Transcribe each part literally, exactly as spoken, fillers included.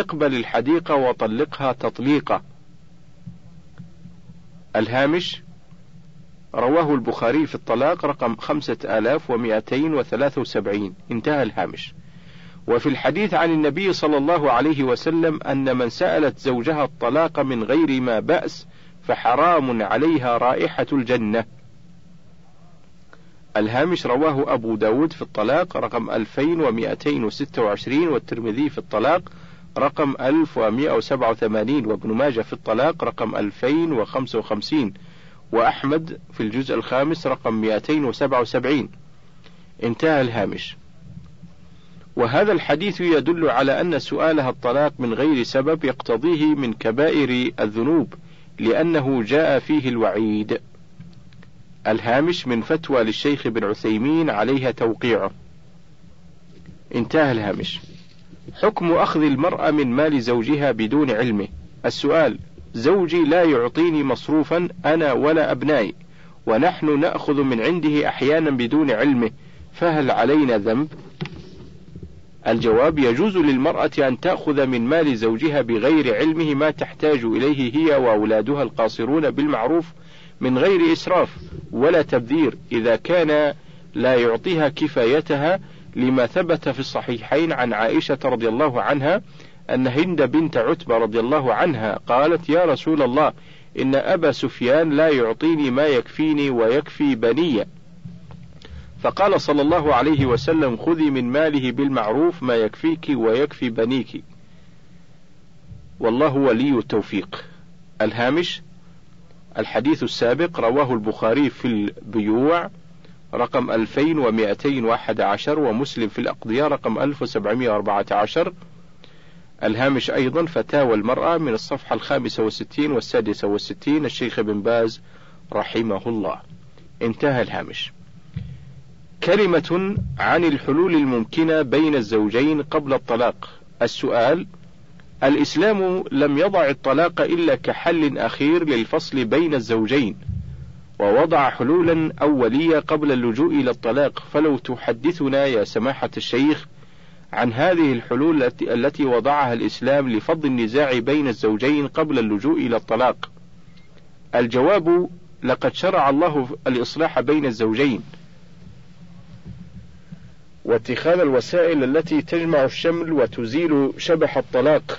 اقبل الحديقة وطلقها تطليقة. الهامش: رواه البخاري في الطلاق رقم خمسة آلاف ومئتين وثلاثة وسبعين. انتهى الهامش. وفي الحديث عن النبي صلى الله عليه وسلم أن من سألت زوجها الطلاق من غير ما بأس فحرام عليها رائحة الجنة. الهامش: رواه أبو داود في الطلاق رقم ألفين ومئتين وستة وعشرين، والترمذي في الطلاق رقم ألف ومئة وسبعة وثمانين، وابن ماجه في الطلاق رقم ألفين وخمسة وخمسين، وأحمد في الجزء الخامس رقم مئتين وسبعة وسبعين. انتهى الهامش. وهذا الحديث يدل على أن سؤالها الطلاق من غير سبب يقتضيه من كبائر الذنوب، لأنه جاء فيه الوعيد. الهامش: من فتوى للشيخ بن عثيمين عليها توقيعه. انتهى الهامش. حكم أخذ المرأة من مال زوجها بدون علمه. السؤال: زوجي لا يعطيني مصروفا أنا ولا أبنائي، ونحن نأخذ من عنده أحيانا بدون علمه، فهل علينا ذنب؟ الجواب: يجوز للمرأة أن تأخذ من مال زوجها بغير علمه ما تحتاج إليه هي وأولادها القاصرون بالمعروف من غير إسراف ولا تبذير، إذا كان لا يعطيها كفايتها، لما ثبت في الصحيحين عن عائشة رضي الله عنها أن هند بنت عتبة رضي الله عنها قالت: يا رسول الله، إن أبا سفيان لا يعطيني ما يكفيني ويكفي بني. فقال صلى الله عليه وسلم: خذي من ماله بالمعروف ما يكفيك ويكفي بنيك، والله ولي التوفيق. الهامش: الحديث السابق رواه البخاري في البيوع رقم ألفين ومئتين وأحد عشر، ومسلم في الأقضية رقم ألف وسبعمئة وأربعة عشر. الهامش أيضا: فتاوى المرأة من الصفحة الخامسة والستين والسادسة والستين، الشيخ بن باز رحمه الله. انتهى الهامش. كلمة عن الحلول الممكنة بين الزوجين قبل الطلاق. السؤال: الإسلام لم يضع الطلاق إلا كحل أخير للفصل بين الزوجين، ووضع حلولا أولية قبل اللجوء إلى الطلاق، فلو تحدثنا يا سماحة الشيخ عن هذه الحلول التي, التي وضعها الإسلام لفض النزاع بين الزوجين قبل اللجوء إلى الطلاق. الجواب: لقد شرع الله الإصلاح بين الزوجين واتخاذ الوسائل التي تجمع الشمل وتزيل شبح الطلاق،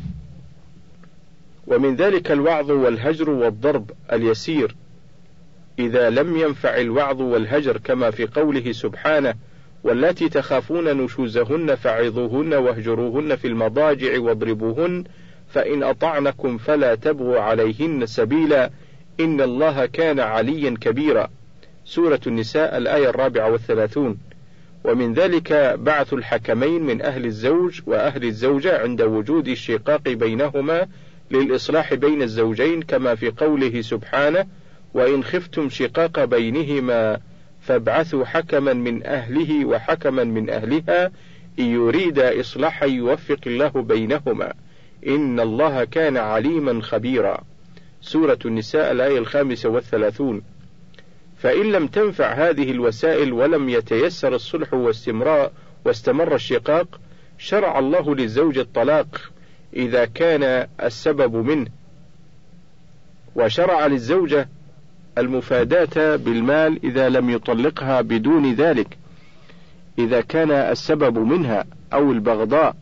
ومن ذلك الوعظ والهجر والضرب اليسير إذا لم ينفع الوعظ والهجر، كما في قوله سبحانه: واللاتي تخافون نشوزهن فعظوهن واهجروهن في المضاجع واضربوهن، فإن أطعنكم فلا تبغوا عليهن سبيلا إن الله كان عليا كبيرا. سورة النساء الآية الرابعة والثلاثون. ومن ذلك بعث الحكمين من أهل الزوج وأهل الزوجة عند وجود الشقاق بينهما للإصلاح بين الزوجين، كما في قوله سبحانه: وإن خفتم شقاق بينهما فابعثوا حكما من أهله وحكما من أهلها إن يريد إصلاحا يوفق الله بينهما إن الله كان عليما خبيرا. سورة النساء الآية الخامسة والثلاثون. فإن لم تنفع هذه الوسائل ولم يتيسر الصلح واستمرار واستمر الشقاق، شرع الله للزوج الطلاق إذا كان السبب منه، وشرع للزوجة المفاداة بالمال إذا لم يطلقها بدون ذلك إذا كان السبب منها، أو البغضاء،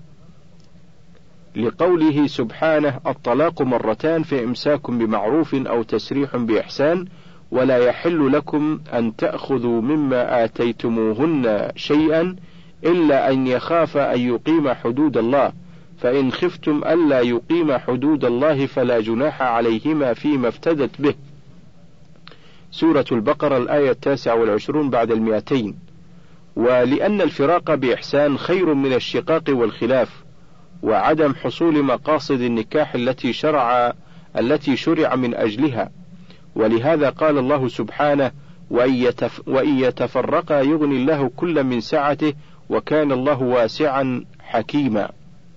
لقوله سبحانه: الطلاق مرتان فإمساك بمعروف أو تسريح بإحسان، ولا يحل لكم أن تأخذوا مما آتيتموهن شيئا إلا أن يخاف أن يقيم حدود الله، فإن خفتم ألا يقيم حدود الله فلا جناح عليهما فيما افتدت به. سورة البقرة الآية التاسعة والعشرون بعد المئتين. ولأن الفراق بإحسان خير من الشقاق والخلاف وعدم حصول مقاصد النكاح التي شرع التي شرع من أجلها، ولهذا قال الله سبحانه: وإن يتفرقا يغني الله كل من سعته وكان الله واسعا حكيما.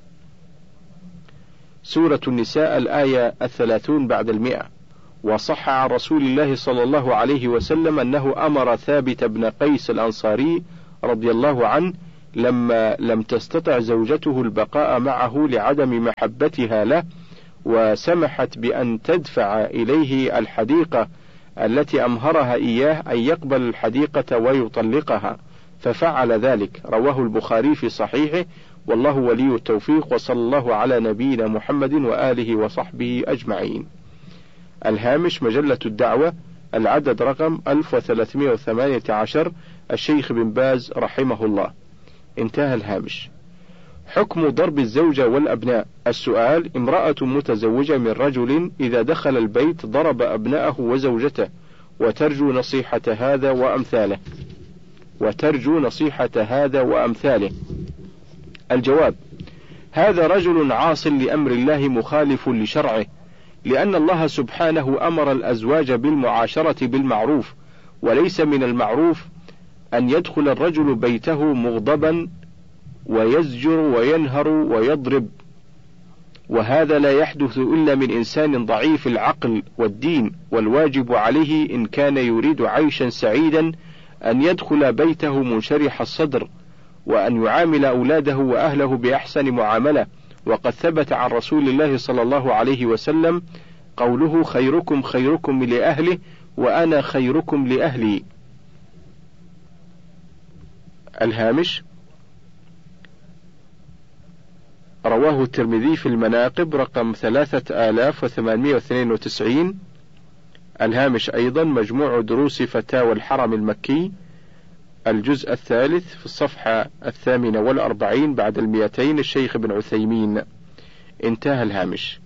سورة النساء الآية الثلاثون بعد المئة. وصح عن رسول الله صلى الله عليه وسلم أنه أمر ثابت بن قيس الأنصاري رضي الله عنه لما لم تستطع زوجته البقاء معه لعدم محبتها له، وسمحت بأن تدفع إليه الحديقة التي أمهرها إياه أن يقبل الحديقة ويطلقها، ففعل ذلك. رواه البخاري في صحيحه، والله ولي التوفيق، وصلى الله على نبينا محمد وآله وصحبه أجمعين. الهامش: مجلة الدعوة، العدد رقم ألف وثلاثمائة وثمانية عشر، الشيخ بن باز رحمه الله. انتهى الهامش. حكم ضرب الزوجة والأبناء. السؤال: امرأة متزوجة من رجل إذا دخل البيت ضرب أبناءه وزوجته، وترجو نصيحة هذا وأمثاله وترجو نصيحة هذا وأمثاله. الجواب: هذا رجل عاص لأمر الله مخالف لشرعه، لأن الله سبحانه أمر الأزواج بالمعاشرة بالمعروف، وليس من المعروف أن يدخل الرجل بيته مغضبا ويزجر وينهر ويضرب، وهذا لا يحدث إلا من إنسان ضعيف العقل والدين، والواجب عليه إن كان يريد عيشا سعيدا أن يدخل بيته منشرح الصدر، وأن يعامل أولاده وأهله بأحسن معاملة. وقد ثبت عن رسول الله صلى الله عليه وسلم قوله: خيركم خيركم لأهله وأنا خيركم لأهلي. الهامش: رواه الترمذي في المناقب رقم ثلاثة آلاف وثمانمائة واثنين وتسعين. الهامش أيضا: مجموع دروس فتاوى الحرم المكي، الجزء الثالث في الصفحة الثامنة والأربعين بعد المئتين، الشيخ بن عثيمين. انتهى الهامش.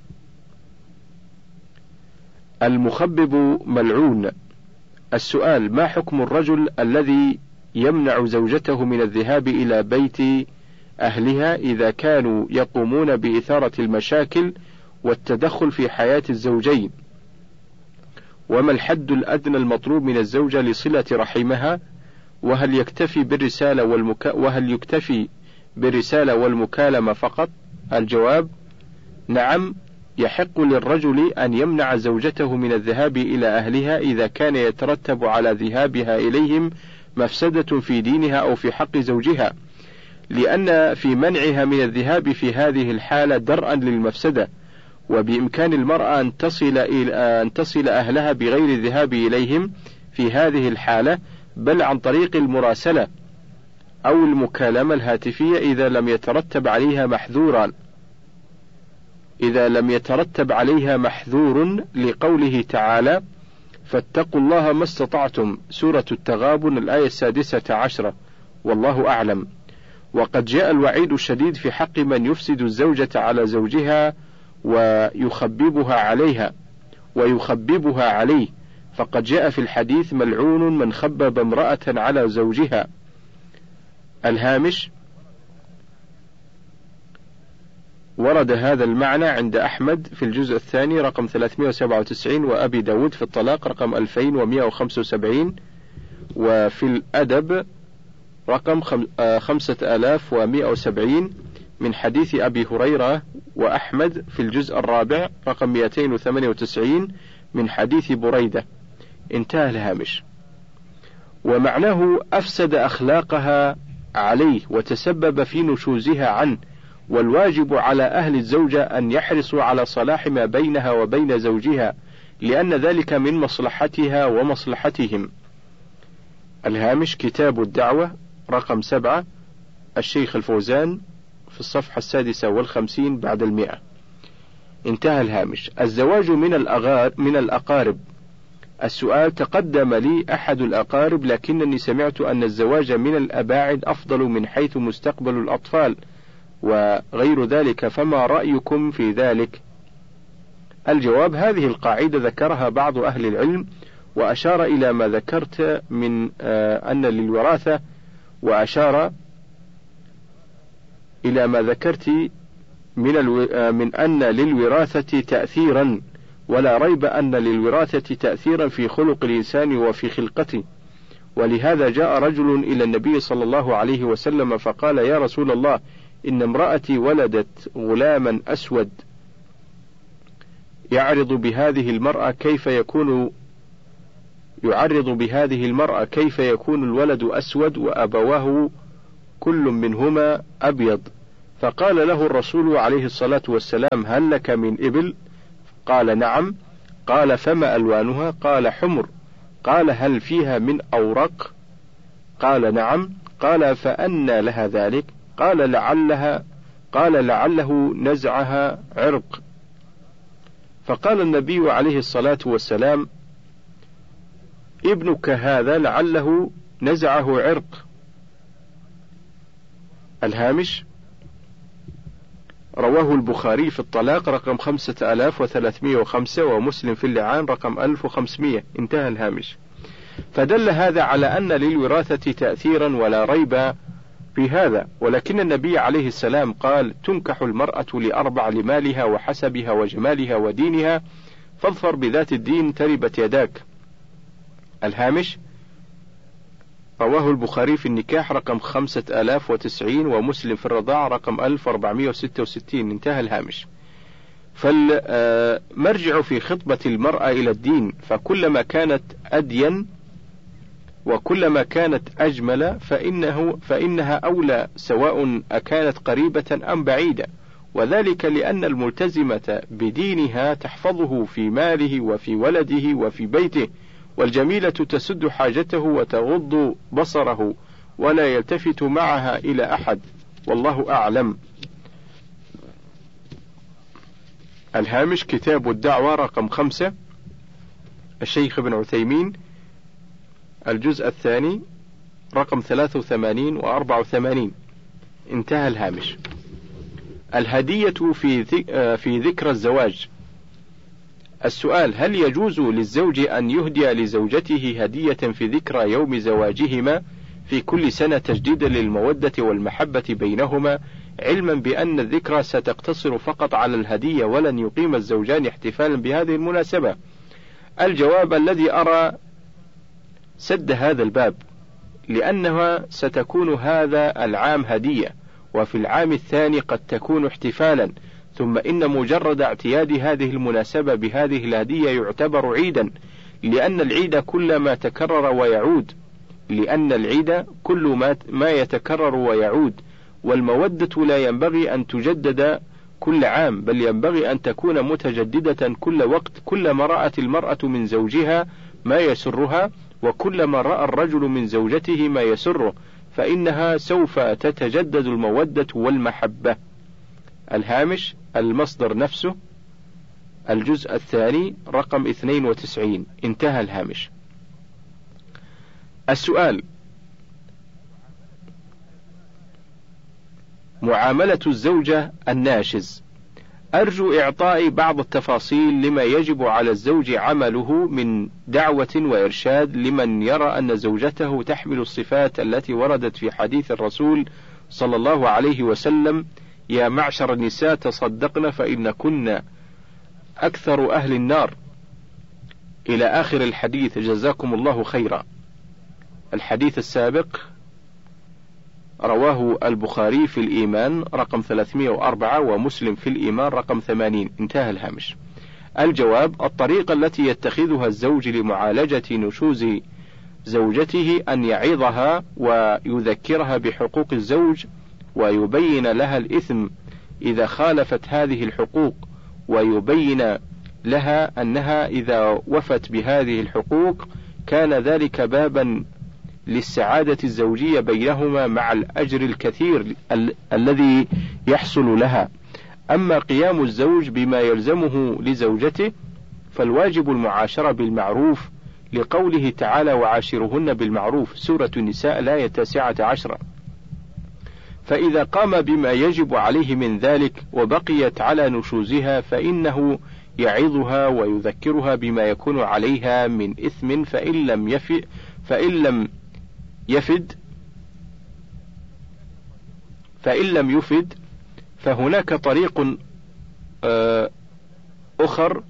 المخبب ملعون. السؤال: ما حكم الرجل الذي يمنع زوجته من الذهاب إلى بيت أهلها إذا كانوا يقومون بإثارة المشاكل والتدخل في حياة الزوجين؟ وما الحد الأدنى المطلوب من الزوجة لصلة رحمها؟ وهل يكتفي بالرسالة والمكا... وهل يكتفي بالرسالة والمكالمة فقط؟ الجواب: نعم، يحق للرجل أن يمنع زوجته من الذهاب إلى أهلها إذا كان يترتب على ذهابها إليهم مفسدة في دينها أو في حق زوجها، لأن في منعها من الذهاب في هذه الحالة درءا للمفسدة، وبإمكان المرأة أن تصل إلى أن تصل أهلها بغير الذهاب إليهم في هذه الحالة، بل عن طريق المراسلة أو المكالمة الهاتفية إذا لم يترتب عليها محذورا إذا لم يترتب عليها محذور لقوله تعالى: فاتقوا الله ما استطعتم، سورة التغابن الآية السادسة عشرة، والله أعلم. وقد جاء الوعيد الشديد في حق من يفسد الزوجة على زوجها ويخببها عليها ويخببها عليه، فقد جاء في الحديث: ملعون من خبب امرأة على زوجها. الهامش: ورد هذا المعنى عند أحمد في الجزء الثاني رقم ثلاثمائة وسبعة وتسعين، وأبي داود في الطلاق رقم ألفين ومئة وخمسة وسبعين، وفي الأدب رقم خمسة آلاف ومئة وسبعين من حديث أبي هريرة، وأحمد في الجزء الرابع رقم مئتين وثمانية وتسعين من حديث بريدة. انتهى الهامش. ومعناه: أفسد أخلاقها عليه وتسبب في نشوزها عنه، والواجب على أهل الزوجة أن يحرصوا على صلاح ما بينها وبين زوجها، لأن ذلك من مصلحتها ومصلحتهم. الهامش: كتاب الدعوة رقم سبعة، الشيخ الفوزان في الصفحة السادسة والخمسين بعد المئة. انتهى الهامش. الزواج من الأغار من الأقارب. السؤال: تقدم لي أحد الأقارب، لكنني سمعت أن الزواج من الأباعد أفضل من حيث مستقبل الأطفال وغير ذلك، فما رأيكم في ذلك؟ الجواب: هذه القاعدة ذكرها بعض أهل العلم، وأشار إلى ما ذكرت من آه أن للوراثة وأشار إلى ما ذكرت من, الو... آه من أن للوراثة تأثيرا، ولا ريب أن للوراثة تأثيرا في خلق الإنسان وفي خلقته. ولهذا جاء رجل إلى النبي صلى الله عليه وسلم فقال: يا رسول الله، إن امرأتي ولدت غلاما أسود، يعرض بهذه المرأة كيف يكون يعرض بهذه المرأة كيف يكون الولد أسود وأبواه كل منهما أبيض. فقال له الرسول عليه الصلاة والسلام: هل لك من إبل؟ قال: نعم. قال: فما ألوانها؟ قال: حمر. قال: هل فيها من أورق؟ قال: نعم. قال: فأنى لها ذلك؟ قال: لعلها قال لعله نزعها عرق. فقال النبي عليه الصلاة والسلام: ابنك هذا لعله نزعه عرق. الهامش: رواه البخاري في الطلاق رقم خمسة آلاف وثلاثمائة وخمسة، ومسلم في اللعان رقم ألف وخمسمائة. انتهى الهامش. فدل هذا على أن للوراثة تأثيرا ولا ريب في هذا، ولكن النبي عليه السلام قال: تنكح المرأة لأربع: لمالها وحسبها وجمالها ودينها، فاظفر بذات الدين تربت يداك. الهامش: رواه البخاري في النكاح رقم خمسة آلاف وتسعين، ومسلم في الرضاع رقم ألف وأربعمائة وستة وستين. انتهى الهامش. فالمرجع في خطبة المرأة إلى الدين، فكلما كانت أدين وكلما كانت أجمل فإنه فإنها أولى، سواء أكانت قريبة أم بعيدة، وذلك لأن الملتزمة بدينها تحفظه في ماله وفي ولده وفي بيته، والجميلة تسد حاجته وتغض بصره ولا يلتفت معها إلى أحد، والله أعلم. الهامش: كتاب الدعوة رقم خمسة، الشيخ ابن عثيمين، الجزء الثاني رقم ثلاثة وثمانين وأربعة وثمانين. انتهى الهامش. الهدية في في ذكرى الزواج. السؤال: هل يجوز للزوج أن يهدي لزوجته هدية في ذكرى يوم زواجهما في كل سنة تجديدا للمودة والمحبة بينهما، علما بأن الذكرى ستقتصر فقط على الهدية ولن يقيم الزوجان احتفالا بهذه المناسبة؟ الجواب: الذي أرى سد هذا الباب، لأنها ستكون هذا العام هدية، وفي العام الثاني قد تكون احتفالا، ثم إن مجرد اعتياد هذه المناسبة بهذه الهدية يعتبر عيدا، لأن العيد كل ما تكرر ويعود لأن العيد كل ما, ما يتكرر ويعود، والمودة لا ينبغي أن تجدد كل عام، بل ينبغي أن تكون متجددة كل وقت، كلما رأت المرأة من زوجها ما يسرها، وكلما رأى الرجل من زوجته ما يسره، فإنها سوف تتجدد المودة والمحبة. الهامش: المصدر نفسه، الجزء الثاني رقم اثنين وتسعين. انتهى الهامش. السؤال: معاملة الزوجة الناشز. أرجو إعطاء بعض التفاصيل لما يجب على الزوج عمله من دعوة وإرشاد لمن يرى أن زوجته تحمل الصفات التي وردت في حديث الرسول صلى الله عليه وسلم: يا معشر النساء تصدقن فإن كن أكثر أهل النار، إلى آخر الحديث، جزاكم الله خيرا. الحديث السابق رواه البخاري في الإيمان رقم ثلاثمائة وأربعة، ومسلم في الإيمان رقم ثمانين. انتهى الهامش. الجواب: الطريقة التي يتخذها الزوج لمعالجة نشوز زوجته أن يعظها ويذكرها بحقوق الزوج، ويبين لها الإثم إذا خالفت هذه الحقوق، ويبين لها أنها إذا وفت بهذه الحقوق كان ذلك بابا للسعادة الزوجية بينهما مع الأجر الكثير ال- الذي يحصل لها. أما قيام الزوج بما يلزمه لزوجته فالواجب المعاشرة بالمعروف، لقوله تعالى: وعاشرهن بالمعروف، سورة النساء الآية التاسعة عشرة. فإذا قام بما يجب عليه من ذلك وبقيت على نشوزها فإنه يعظها ويذكرها بما يكون عليها من إثم، فإن لم يفد فإن لم يفد فإن لم يفد فهناك طريق أخر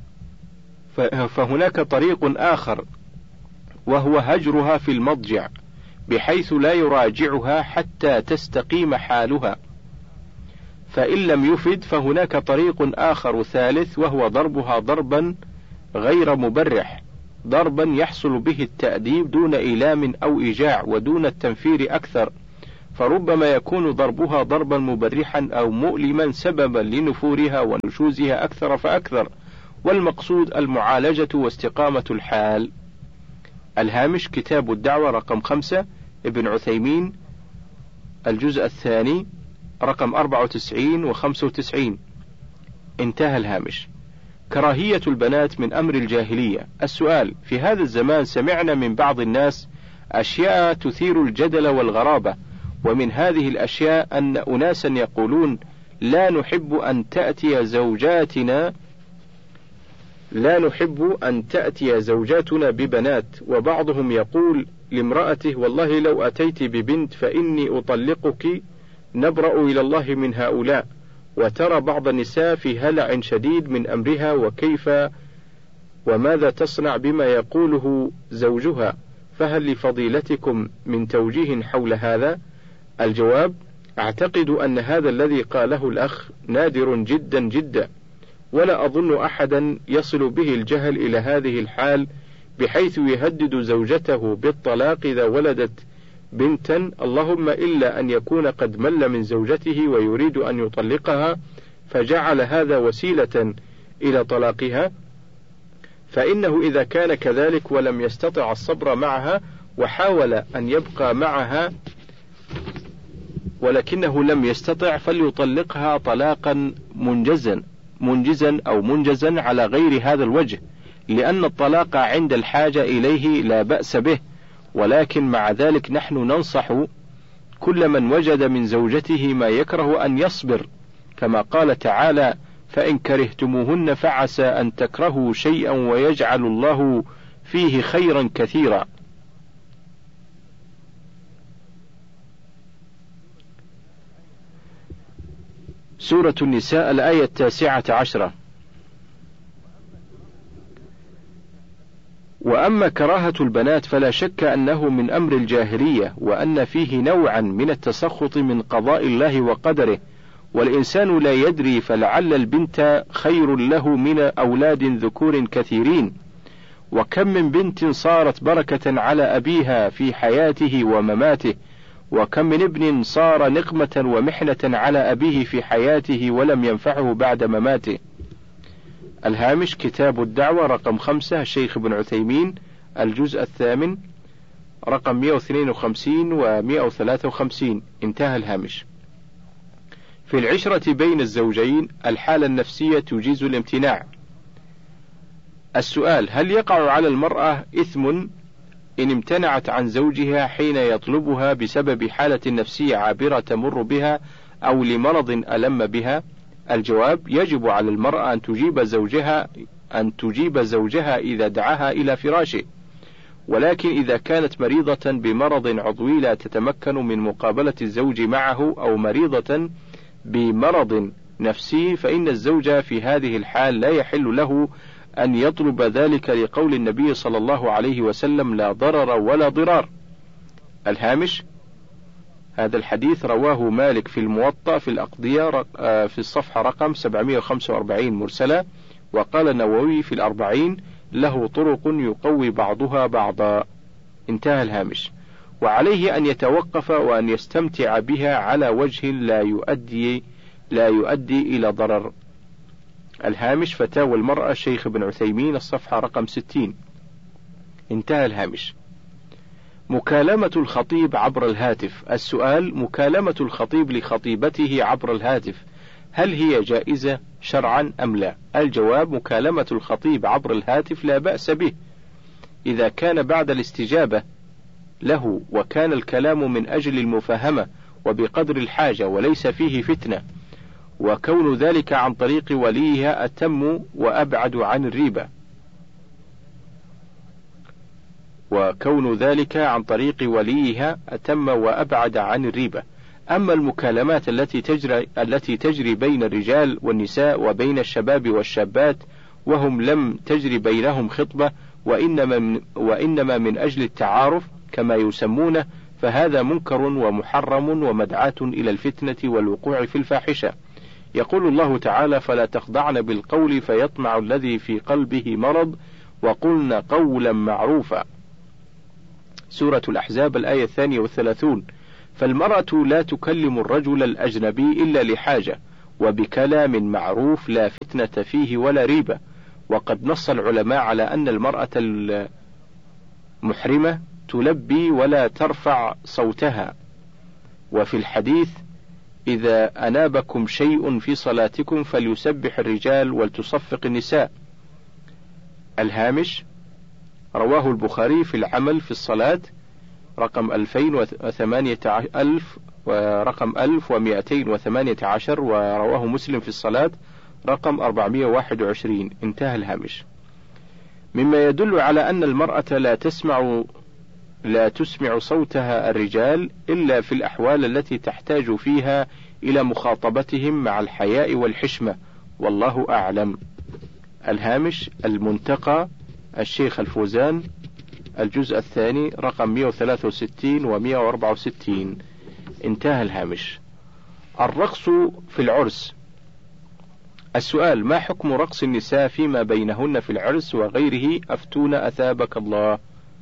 فهناك طريق آخر وهو هجرها في المضجع، بحيث لا يراجعها حتى تستقيم حالها. فإن لم يفد فهناك طريق آخر ثالث وهو ضربها ضربا غير مبرح، ضربا يحصل به التأديب دون إيلام أو إيجاع ودون التنفير أكثر، فربما يكون ضربها ضربا مبرحا أو مؤلما سببا لنفورها ونشوزها أكثر فأكثر، والمقصود المعالجة واستقامة الحال. الهامش كتاب الدعوة رقم خمسة ابن عثيمين الجزء الثاني رقم أربعة وتسعين وخمسة وتسعين. انتهى الهامش. كراهية البنات من أمر الجاهلية. السؤال: في هذا الزمان سمعنا من بعض الناس أشياء تثير الجدل والغرابة، ومن هذه الأشياء أن أناسا يقولون لا نحب أن تأتي زوجاتنا لا نحب أن تأتي زوجاتنا ببنات، وبعضهم يقول لامرأته والله لو أتيت ببنت فإني أطلقك، نبرأ إلى الله من هؤلاء. وترى بعض النساء في هلع شديد من أمرها وكيف وماذا تصنع بما يقوله زوجها، فهل لفضيلتكم من توجيه حول هذا؟ الجواب: أعتقد أن هذا الذي قاله الأخ نادر جدا جدا، ولا أظن أحدا يصل به الجهل إلى هذه الحال بحيث يهدد زوجته بالطلاق إذا ولدت بنتا، اللهم إلا أن يكون قد مل من زوجته ويريد أن يطلقها فجعل هذا وسيلة إلى طلاقها، فإنه إذا كان كذلك ولم يستطع الصبر معها وحاول أن يبقى معها ولكنه لم يستطع فليطلقها طلاقا منجزا منجزا أو منجزا على غير هذا الوجه، لأن الطلاق عند الحاجة إليه لا بأس به. ولكن مع ذلك نحن ننصح كل من وجد من زوجته ما يكره أن يصبر، كما قال تعالى: فإن كرهتموهن فعسى أن تكرهوا شيئا ويجعل الله فيه خيرا كثيرا. سورة النساء الآية التاسعة عشرة. وأما كراهة البنات فلا شك أنه من أمر الجاهلية، وأن فيه نوعا من التسخط من قضاء الله وقدره، والإنسان لا يدري، فلعل البنت خير له من أولاد ذكور كثيرين. وكم من بنت صارت بركة على أبيها في حياته ومماته، وكم من ابن صار نقمة ومحنة على أبيه في حياته ولم ينفعه بعد مماته. الهامش كتاب الدعوة رقم خمسة الشيخ ابن عثيمين الجزء الثامن رقم مئة واثنين وخمسين ومئة وثلاثة وخمسين. انتهى الهامش. في العشرة بين الزوجين الحالة النفسية تجيز الامتناع. السؤال: هل يقع على المرأة إثم إن امتنعت عن زوجها حين يطلبها بسبب حالة نفسية عابرة تمر بها أو لمرض ألم بها؟ الجواب: يجب على المرأة أن تجيب زوجها أن تجيب زوجها إذا دعاها إلى فراشه، ولكن إذا كانت مريضة بمرض عضوي لا تتمكن من مقابلة الزوج معه أو مريضة بمرض نفسي فإن الزوج في هذه الحال لا يحل له أن يطلب ذلك، لقول النبي صلى الله عليه وسلم: لا ضرر ولا ضرار. الهامش: هذا الحديث رواه مالك في الموطأ في الأقضية في الصفحة رقم سبعمئة وخمسة وأربعين مرسلة، وقال النووي في الأربعين: له طرق يقوي بعضها بعضا. انتهى الهامش. وعليه أن يتوقف وأن يستمتع بها على وجه لا يؤدي لا يؤدي إلى ضرر. الهامش فتاوى المرأة الشيخ ابن عثيمين الصفحة رقم ستين. انتهى الهامش. مكالمة الخطيب عبر الهاتف. السؤال: مكالمة الخطيب لخطيبته عبر الهاتف هل هي جائزة شرعا أم لا؟ الجواب: مكالمة الخطيب عبر الهاتف لا بأس به إذا كان بعد الاستجابة له وكان الكلام من أجل المفاهمة وبقدر الحاجة وليس فيه فتنة، وكون ذلك عن طريق وليها أتم وأبعد عن الريبة وكون ذلك عن طريق وليها أتم وأبعد عن الريبة. أما المكالمات التي تجري التي تجري بين الرجال والنساء وبين الشباب والشابات وهم لم تجري بينهم خطبة وإنما من, وإنما من أجل التعارف كما يسمونه، فهذا منكر ومحرم ومدعاة إلى الفتنة والوقوع في الفاحشة. يقول الله تعالى: فلا تخضعن بالقول فيطمع الذي في قلبه مرض وقلن قولا معروفا. سورة الأحزاب الآية الثانية والثلاثون. فالمرأة لا تكلم الرجل الأجنبي إلا لحاجة وبكلام معروف لا فتنة فيه ولا ريبة. وقد نص العلماء على أن المرأة المحرمة تلبي ولا ترفع صوتها. وفي الحديث: إذا أنابكم شيء في صلاتكم فليسبح الرجال ولتصفق النساء. الهامش: رواه البخاري في العمل في الصلاة رقم ألفين وثمانية ألف ورقم ألف ومئتين وثمانية عشر، ورواه مسلم في الصلاة رقم أربعمائة وواحد وعشرين. انتهى الهامش. مما يدل على أن المرأة لا تسمع لا تسمع صوتها الرجال إلا في الأحوال التي تحتاج فيها إلى مخاطبتهم مع الحياء والحشمة، والله أعلم. الهامش: المنتقى الشيخ الفوزان، الجزء الثاني رقم مئة وثلاثة وستين و مئة وأربعة وستين. انتهى الهامش. الرقص في العرس. السؤال: ما حكم رقص النساء فيما بينهن في العرس وغيره؟ أفتونا أثابك الله.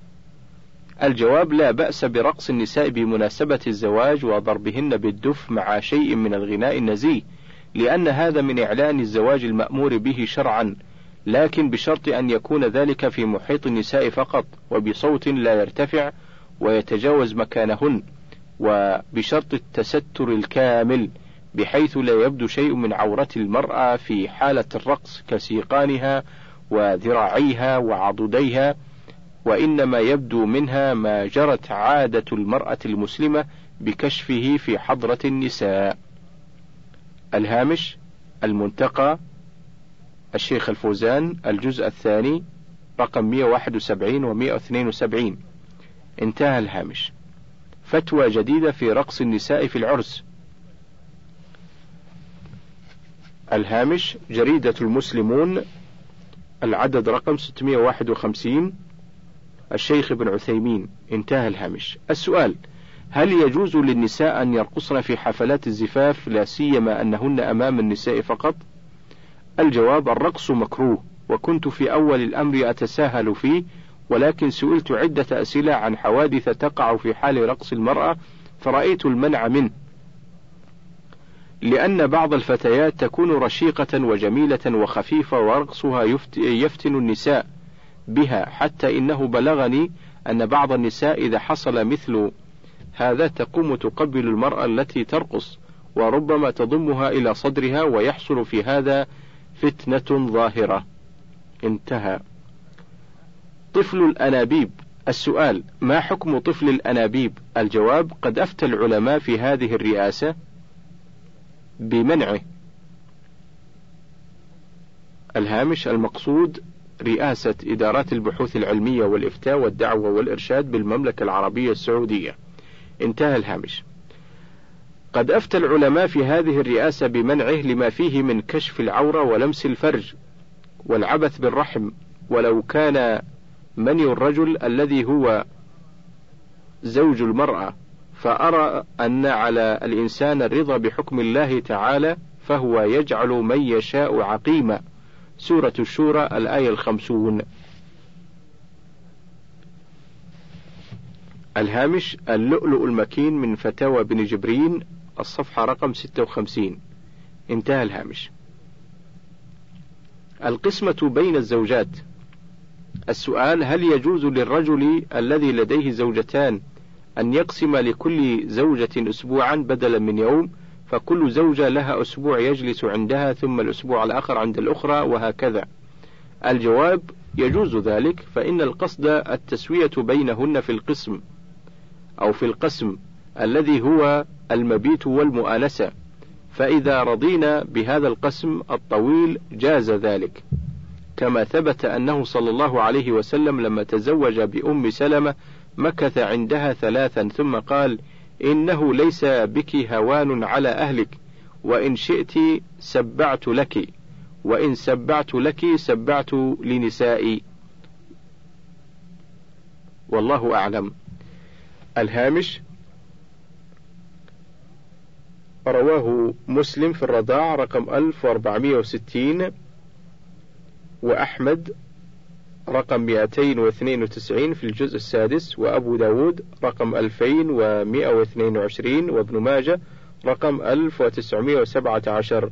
الجواب: لا بأس برقص النساء بمناسبة الزواج وضربهن بالدف مع شيء من الغناء النزيه، لأن هذا من إعلان الزواج المأمور به شرعا، لكن بشرط أن يكون ذلك في محيط النساء فقط، وبصوت لا يرتفع ويتجاوز مكانهن، وبشرط التستر الكامل بحيث لا يبدو شيء من عورة المرأة في حالة الرقص كسيقانها وذراعيها وعضديها، وإنما يبدو منها ما جرت عادة المرأة المسلمة بكشفه في حضرة النساء. الهامش: المنتقى الشيخ الفوزان، الجزء الثاني رقم مئة وواحد وسبعين و مئة واثنين وسبعين. انتهى الهامش. فتوى جديدة في رقص النساء في العرس. الهامش: جريدة المسلمون، العدد رقم ستمئة وواحد وخمسين، الشيخ ابن عثيمين. انتهى الهامش. السؤال: هل يجوز للنساء أن يرقصن في حفلات الزفاف لا سيما أنهن أمام النساء فقط؟ الجواب: الرقص مكروه، وكنت في أول الأمر أتساهل فيه، ولكن سئلت عدة أسئلة عن حوادث تقع في حال رقص المرأة فرأيت المنع منه، لأن بعض الفتيات تكون رشيقة وجميلة وخفيفة ورقصها يفتن النساء بها، حتى إنه بلغني أن بعض النساء إذا حصل مثل هذا تقوم تقبل المرأة التي ترقص وربما تضمها إلى صدرها، ويحصل في هذا فتنة ظاهرة. انتهى. طفل الأنابيب. السؤال: ما حكم طفل الأنابيب؟ الجواب: قد أفتى العلماء في هذه الرئاسة بمنعه. الهامش: المقصود رئاسة إدارات البحوث العلمية والإفتاء والدعوة والإرشاد بالمملكة العربية السعودية. انتهى الهامش. قد أفتى العلماء في هذه الرئاسة بمنعه لما فيه من كشف العورة ولمس الفرج والعبث بالرحم، ولو كان مني الرجل الذي هو زوج المرأة، فأرى أن على الإنسان الرضا بحكم الله تعالى، فهو يجعل من يشاء عقيما. سورة الشورى الآية الخمسون. الهامش: اللؤلؤ المكين من فتاوى بن جبرين، الصفحة رقم ستة وخمسين. انتهى الهامش. القسمة بين الزوجات. السؤال: هل يجوز للرجل الذي لديه زوجتان أن يقسم لكل زوجة أسبوعا بدلا من يوم، فكل زوجة لها أسبوع يجلس عندها ثم الأسبوع الآخر عند الأخرى وهكذا؟ الجواب: يجوز ذلك، فإن القصد التسوية بينهن في القسم أو في القسم الذي هو المبيت والمؤانسة، فإذا رضينا بهذا القسم الطويل جاز ذلك، كما ثبت أنه صلى الله عليه وسلم لما تزوج بأم سلمة مكث عندها ثلاثا ثم قال: إنه ليس بك هوان على أهلك، وإن شئت سبعت لك، وإن سبعت لك سبعت لنسائي، والله أعلم. الهامش: رواه مسلم في الرضاع رقم ألف وأربعمائة وستين، وأحمد رقم مئتين واثنين وتسعين في الجزء السادس، وأبو داود رقم ألفين ومئة واثنين وعشرين، وابن ماجة رقم ألف وتسعمئة وسبعة عشر.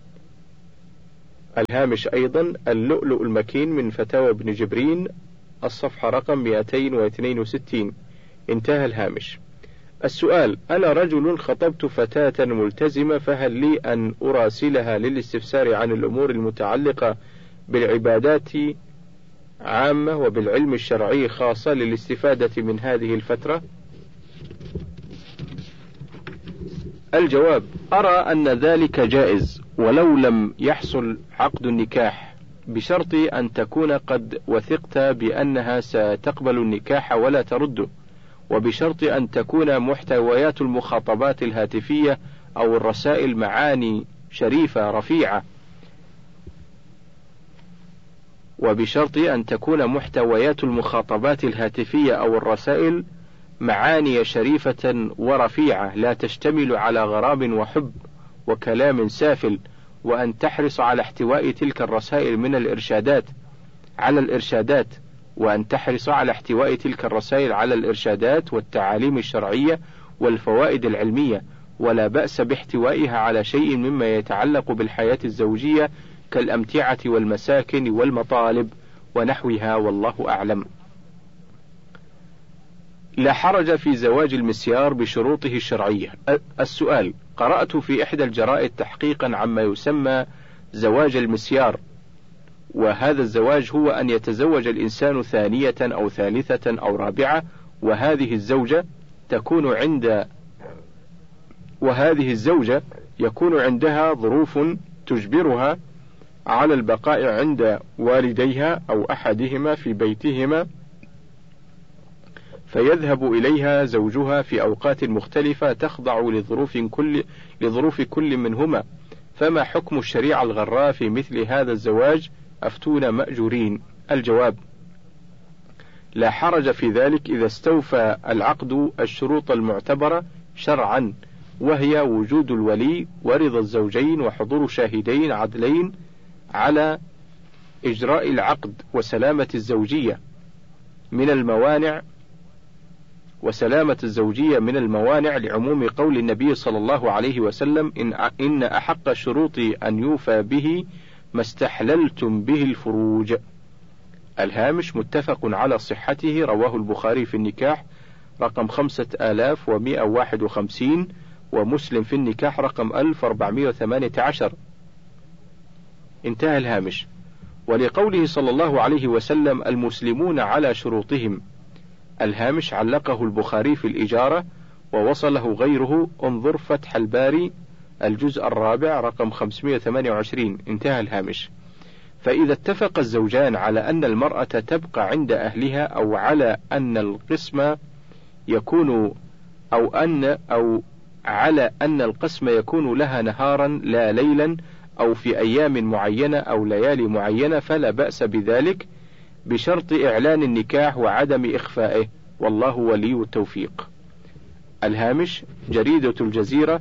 الهامش أيضا اللؤلؤ المكين من فتاوى ابن جبرين الصفحة رقم مئتين واثنين وستين. انتهى الهامش. السؤال: أنا رجل خطبت فتاة ملتزمة، فهل لي أن أراسلها للاستفسار عن الأمور المتعلقة بالعبادات عامة وبالعلم الشرعي خاصة للاستفادة من هذه الفترة؟ الجواب: أرى أن ذلك جائز ولو لم يحصل عقد النكاح، بشرط أن تكون قد وثقت بأنها ستقبل النكاح ولا ترده، وبشرط أن تكون محتويات المخاطبات الهاتفية أو الرسائل معاني شريفة رفيعة وبشرط أن تكون محتويات المخاطبات الهاتفية أو الرسائل معاني شريفة ورفيعة، لا تشتمل على غرام وحب وكلام سافل، وأن تحرص على احتواء تلك الرسائل من الإرشادات على الإرشادات وأن تحرص على احتواء تلك الرسائل على الإرشادات والتعاليم الشرعية والفوائد العلمية، ولا بأس باحتوائها على شيء مما يتعلق بالحياة الزوجية كالأمتعة والمساكن والمطالب ونحوها، والله أعلم. لا حرج في زواج المسيار بشروطه الشرعية. السؤال: قرأت في إحدى الجرائد تحقيقا عما يسمى زواج المسيار، وهذا الزواج هو أن يتزوج الإنسان ثانية أو ثالثة أو رابعة، وهذه الزوجة تكون عند وهذه الزوجة يكون عندها ظروف تجبرها على البقاء عند والديها أو أحدهما في بيتهما، فيذهب إليها زوجها في أوقات مختلفة تخضع لظروف كل لظروف كل منهما، فما حكم الشريعة الغراء في مثل هذا الزواج؟ أفتونا مأجورين. الجواب: لا حرج في ذلك إذا استوفى العقد الشروط المعتبرة شرعا، وهي وجود الولي ورضا الزوجين وحضور شاهدين عدلين على إجراء العقد، وسلامة الزوجية من الموانع وسلامة الزوجية من الموانع لعموم قول النبي صلى الله عليه وسلم: إن, إن أحق الشروط أن يوفى به ما استحللتم به الفروج. الهامش متفق على صحته، رواه البخاري في النكاح رقم خمسة آلاف ومئة وواحد وخمسين، ومسلم في النكاح رقم ألف وأربعمئة وثمانية عشر. انتهى الهامش. ولقوله صلى الله عليه وسلم: المسلمون على شروطهم. الهامش علقه البخاري في الإجارة ووصله غيره، انظر فتح الباري الجزء الرابع رقم خمسمئة وثمانية وعشرين. انتهى الهامش. فإذا اتفق الزوجان على أن المرأة تبقى عند أهلها، أو على أن القسم يكون أو أن أو على أن القسم يكون لها نهارا لا ليلا، أو في أيام معينة أو ليالي معينة، فلا بأس بذلك، بشرط إعلان النكاح وعدم إخفائه، والله ولي التوفيق. الهامش جريدة الجزيرة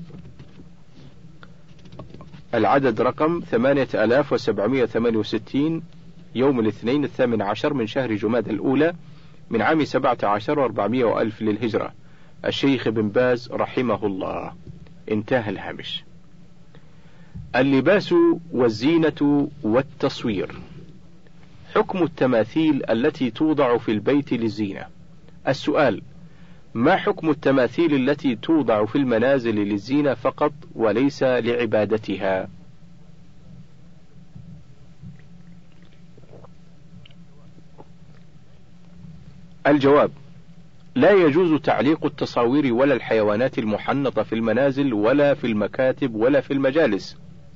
العدد رقم ثمانية آلاف وسبعمئة وثمانية وستين، يوم الاثنين الثامن عشر من شهر جماد الأولى من عام سبعة عشر وأربعمائة وألف للهجرة، الشيخ بن باز رحمه الله. انتهى الهامش. اللباس والزينة والتصوير. حكم التماثيل التي توضع في البيت للزينة. السؤال: ما حكم التماثيل التي توضع في المنازل للزينة فقط وليس لعبادتها؟ الجواب: لا يجوز تعليق التصاوير ولا الحيوانات المحنطة في المنازل ولا في المكاتب ولا في المجالس،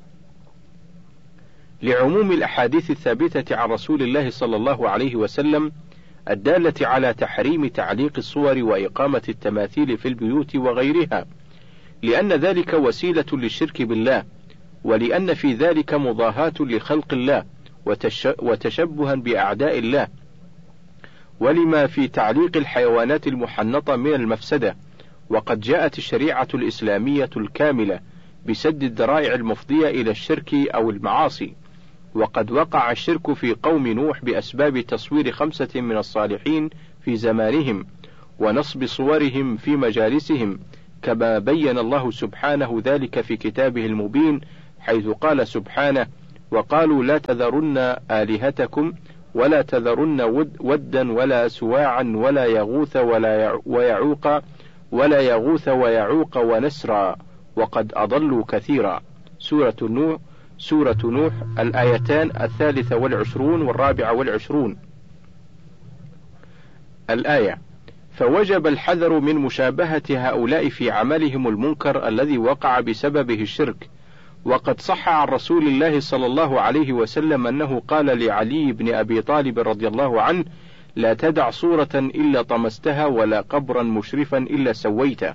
لعموم الأحاديث الثابتة عن رسول الله صلى الله عليه وسلم الدالة على تحريم تعليق الصور وإقامة التماثيل في البيوت وغيرها، لأن ذلك وسيلة للشرك بالله، ولأن في ذلك مضاهاة لخلق الله وتشبها بأعداء الله، ولما في تعليق الحيوانات المحنطة من المفسدة. وقد جاءت الشريعة الإسلامية الكاملة بسد الذرائع المفضية إلى الشرك أو المعاصي، وقد وقع الشرك في قوم نوح بأسباب تصوير خمسة من الصالحين في زمانهم ونصب صورهم في مجالسهم، كما بين الله سبحانه ذلك في كتابه المبين، حيث قال سبحانه: وقالوا لا تذرن آلهتكم ولا تذرن ود ودا ولا سواعا ولا يغوث ولا ويعوق ولا يغوث ويعوق ونسرا وقد أضلوا كثيرا. سورة نوح سورة نوح الآيتان الثالثة والعشرون والرابعة والعشرون. الآية: فوجب الحذر من مشابهة هؤلاء في عملهم المنكر الذي وقع بسببه الشرك. وقد صح عن رسول الله صلى الله عليه وسلم أنه قال لعلي بن أبي طالب رضي الله عنه: لا تدع صورة إلا طمستها ولا قبرا مشرفا إلا سويته.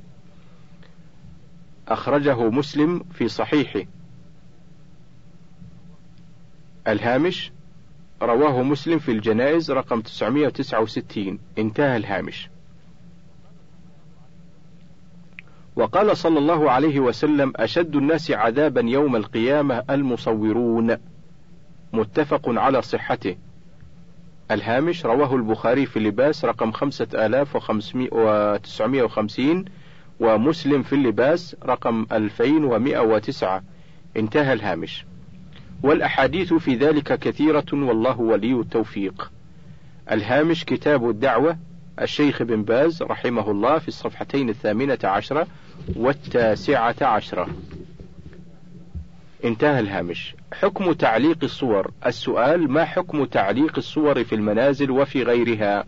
أخرجه مسلم في صحيحه. الهامش: رواه مسلم في الجنائز رقم تسعمائة وتسعة وستين. انتهى الهامش. وقال صلى الله عليه وسلم: أشد الناس عذابا يوم القيامة المصورون. متفق على صحته. الهامش: رواه البخاري في اللباس رقم خمسة آلاف وتسعمائة وخمسين، ومسلم في اللباس رقم ألفين ومائة وتسعة. انتهى الهامش. والأحاديث في ذلك كثيرة والله ولي التوفيق. الهامش: كتاب الدعوة، الشيخ بن باز رحمه الله، في الصفحتين الثامنة عشرة والتاسعة عشرة. انتهى الهامش. حكم تعليق الصور. السؤال: ما حكم تعليق الصور في المنازل وفي غيرها؟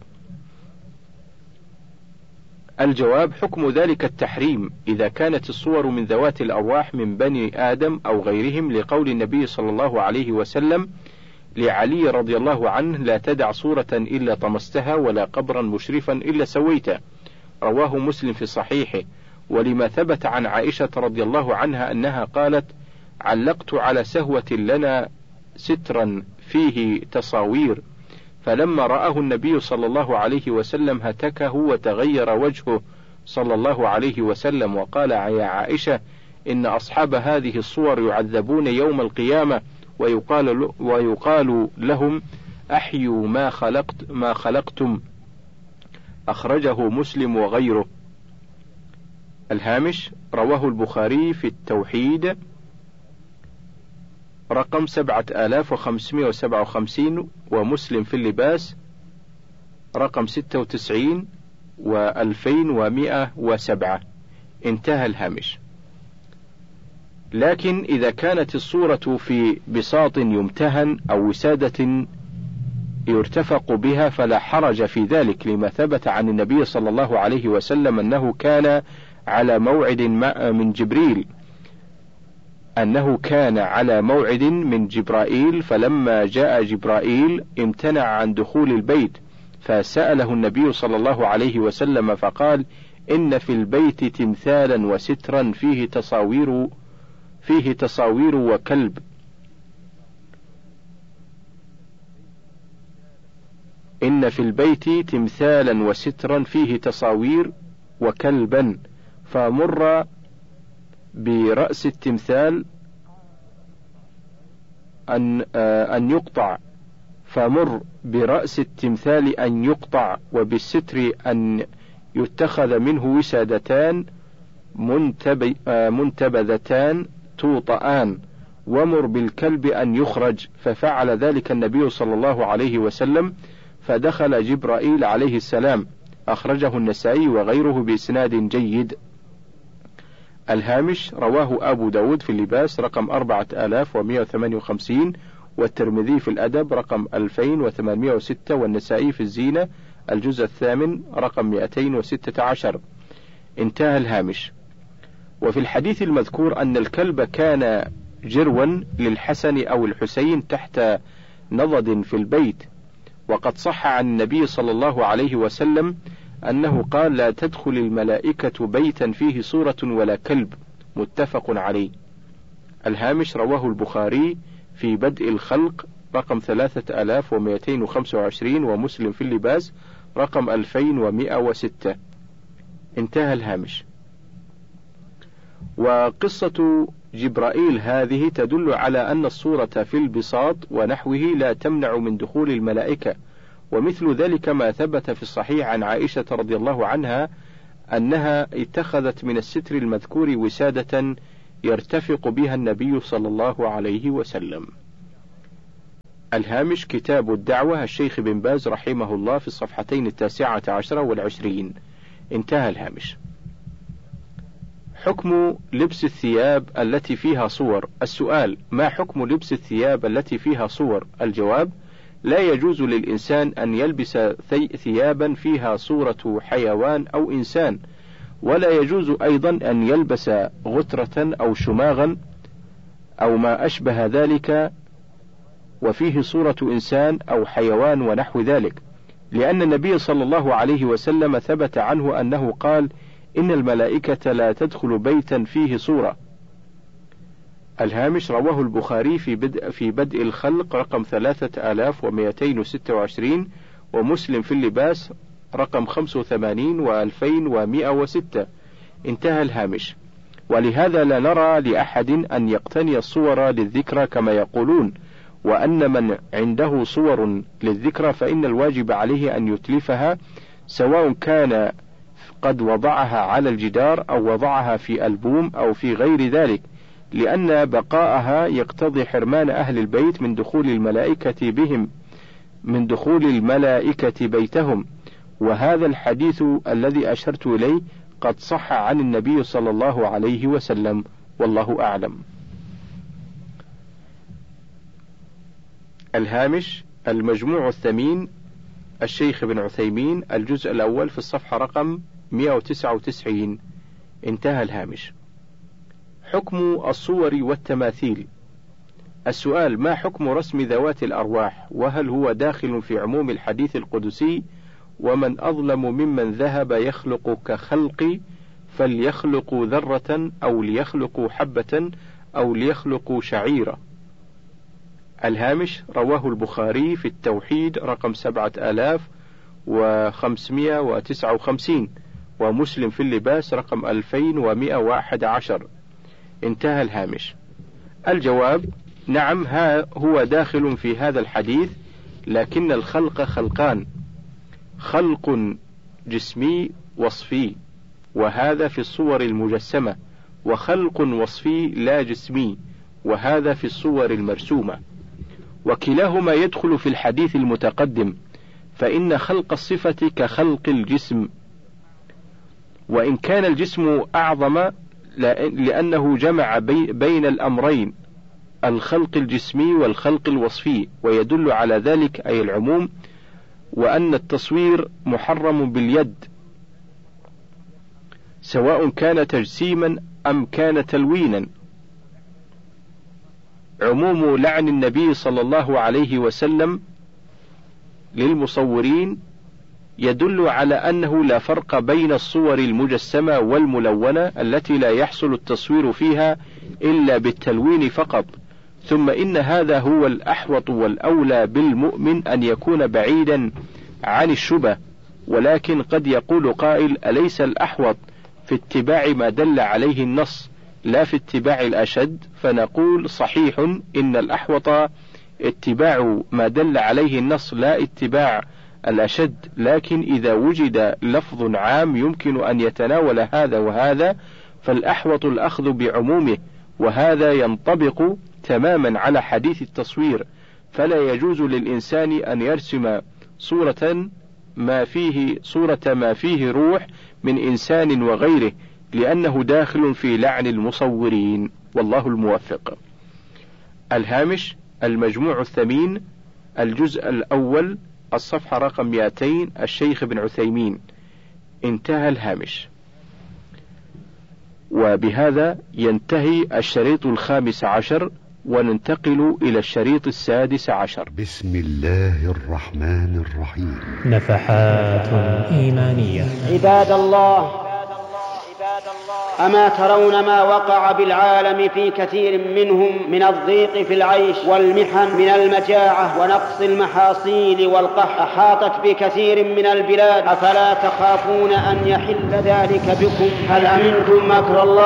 الجواب: حكم ذلك التحريم إذا كانت الصور من ذوات الأرواح من بني آدم أو غيرهم، لقول النبي صلى الله عليه وسلم لعلي رضي الله عنه: لا تدع صورة إلا طمستها ولا قبرا مشرفا إلا سويته. رواه مسلم في صحيحه. ولما ثبت عن عائشة رضي الله عنها أنها قالت: علقت على سهوة لنا سترا فيه تصاوير، فلما رآه النبي صلى الله عليه وسلم هتكه وتغير وجهه صلى الله عليه وسلم وقال: يا عائشة، إن أصحاب هذه الصور يعذبون يوم القيامة ويقال, ويقال لهم: أحيوا ما خلقت ما خلقتم. أخرجه مسلم وغيره. الهامش: رواه البخاري في التوحيد رقم سبعة آلاف وخمسمائة وسبعة وخمسين، ومسلم في اللباس رقم ستة وتسعين وألفين ومائة وسبعة. انتهى الهامش. لكن إذا كانت الصورة في بساط يمتهن أو وسادة يرتفق بها فلا حرج في ذلك، لما ثبت عن النبي صلى الله عليه وسلم أنه كان على موعد من جبريل أنه كان على موعد من جبرائيل، فلما جاء جبرائيل امتنع عن دخول البيت، فسأله النبي صلى الله عليه وسلم فقال: إن في البيت تمثالا وسترا فيه تصاوير فيه تصاوير وكلب. إن في البيت تمثالا وسترا فيه تصاوير وكلبا، فمر برأس التمثال أن أن يقطع فمر برأس التمثال أن يقطع، وبالستر أن يتخذ منه وسادتان منتبذتان توطآن، ومر بالكلب أن يخرج. ففعل ذلك النبي صلى الله عليه وسلم، فدخل جبرائيل عليه السلام. أخرجه النسائي وغيره بإسناد جيد. الهامش: رواه أبو داود في اللباس رقم أربعة آلاف ومائة وثمانية وخمسين، والترمذي في الأدب رقم ألفين وثمانمائة وستة، والنسائي في الزينة الجزء الثامن رقم مئتين وستة عشر. انتهى الهامش. وفي الحديث المذكور أن الكلب كان جروا للحسن أو الحسين تحت نضد في البيت. وقد صح عن النبي صلى الله عليه وسلم أنه قال: لا تدخل الملائكة بيتا فيه صورة ولا كلب. متفق عليه. الهامش: رواه البخاري في بدء الخلق رقم ثلاثة آلاف ومئتين وخمسة وعشرين، ومسلم في اللباس رقم ألفين ومائة وستة. انتهى الهامش. وقصة جبرائيل هذه تدل على أن الصورة في البساط ونحوه لا تمنع من دخول الملائكة، ومثل ذلك ما ثبت في الصحيح عن عائشة رضي الله عنها أنها اتخذت من الستر المذكور وسادة يرتفق بها النبي صلى الله عليه وسلم. الهامش: كتاب الدعوة، الشيخ بن باز رحمه الله، في الصفحتين التاسعة عشرة والعشرين. انتهى الهامش. حكم لبس الثياب التي فيها صور. السؤال: ما حكم لبس الثياب التي فيها صور؟ الجواب: لا يجوز للإنسان أن يلبس ثيابا فيها صورة حيوان أو إنسان، ولا يجوز أيضا أن يلبس غترة أو شماغا أو ما أشبه ذلك وفيه صورة إنسان أو حيوان ونحو ذلك، لأن النبي صلى الله عليه وسلم ثبت عنه أنه قال: إن الملائكة لا تدخل بيتا فيه صورة. الهامش: رواه البخاري في بدء, في بدء الخلق رقم ثلاثة آلاف ومئتين وستة وعشرين، ومسلم في اللباس رقم خمسة وثمانين وألفين ومئة وستة. انتهى الهامش. ولهذا لا نرى لأحد أن يقتني الصور للذكرى كما يقولون، وأن من عنده صور للذكرى فإن الواجب عليه أن يتلفها، سواء كان قد وضعها على الجدار أو وضعها في ألبوم أو في غير ذلك، لأن بقاءها يقتضي حرمان أهل البيت من دخول الملائكة بهم من دخول الملائكة بيتهم، وهذا الحديث الذي أشرت إليه قد صح عن النبي صلى الله عليه وسلم، والله أعلم. الهامش: المجموع الثمين، الشيخ بن عثيمين، الجزء الأول، في الصفحة رقم مئة وتسعة وتسعين. انتهى الهامش. حكم الصور والتماثيل. السؤال: ما حكم رسم ذوات الأرواح؟ وهل هو داخل في عموم الحديث القدسي: ومن أظلم ممن ذهب يخلق كخلقي فليخلقوا ذرة أو ليخلقوا حبة أو ليخلقوا شعيرة؟ الهامش: رواه البخاري في التوحيد رقم سبعة آلاف وخمسمئة وتسعة وخمسين، ومسلم في اللباس رقم ألفين ومئة وأحد عشر. انتهى الهامش. الجواب: نعم، ها هو داخل في هذا الحديث، لكن الخلق خلقان: خلق جسمي وصفي، وهذا في الصور المجسمة، وخلق وصفي لا جسمي، وهذا في الصور المرسومة، وكلاهما يدخل في الحديث المتقدم، فإن خلق الصفة كخلق الجسم، وإن كان الجسم أعظم لأنه جمع بين الأمرين، الخلق الجسمي والخلق الوصفي، ويدل على ذلك أي العموم، وأن التصوير محرم باليد، سواء كان تجسيما أم كان تلوينا. عموم لعن النبي صلى الله عليه وسلم للمصورين يدل على أنه لا فرق بين الصور المجسمة والملونة التي لا يحصل التصوير فيها إلا بالتلوين فقط. ثم إن هذا هو الأحوط والأولى بالمؤمن أن يكون بعيدا عن الشبه، ولكن قد يقول قائل: أليس الأحوط في اتباع ما دل عليه النص لا في اتباع الأشد؟ فنقول: صحيح، إن الأحوط اتباع ما دل عليه النص لا اتباع الأشد، لكن إذا وجد لفظ عام يمكن أن يتناول هذا وهذا فالأحوط الأخذ بعمومه، وهذا ينطبق تماما على حديث التصوير، فلا يجوز للإنسان أن يرسم صورة ما فيه صورة ما فيه روح من إنسان وغيره، لأنه داخل في لعن المصورين، والله الموفق. الهامش: المجموع الثمين، الجزء الأول، الصفحة رقم مئتين، الشيخ بن عثيمين. انتهى الهامش. وبهذا ينتهي الشريط الخامس عشر، وننتقل إلى الشريط السادس عشر. بسم الله الرحمن الرحيم. نفحات إيمانية. عباد الله، أما ترون ما وقع بالعالم في كثير منهم من الضيق في العيش والمحن، من المجاعة ونقص المحاصيل والقحط أحاطت بكثير من البلاد، أفلا تخافون أن يحل ذلك بكم؟ هل أمنتم مكر الله؟